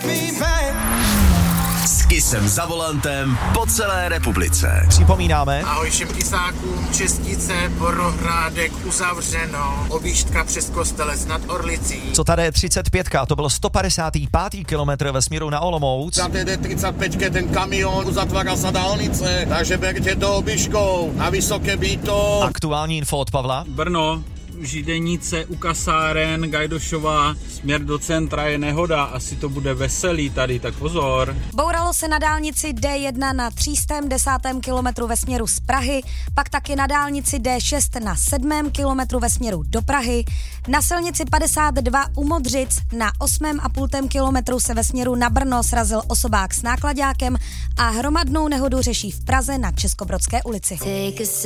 S Kissem za volantem po celé republice. Připomínáme. Ahoj všem kysákům, Čestice, Borohrádek, uzavřeno, objížďka přes Kostelec nad Orlicí. Co tady je 35, to byl 155. kilometr ve směru na Olomouc. Za té 35 ten kamion uzatvára sa dálnice, takže berte to obyškou na Vysoké Býto. Aktuální info od Pavla. Brno, Židenice u kasáren, Gajdošová, směr do centra je nehoda, asi to bude veselý tady, tak pozor. Bouralo se na dálnici D1 na 310. kilometru ve směru z Prahy, pak taky na dálnici D6 na 7. kilometru ve směru do Prahy, na silnici 52 u Modřic na 8,5 kilometru se ve směru na Brno srazil osobák s náklaďákem a hromadnou nehodu řeší v Praze na Českobrodské ulici.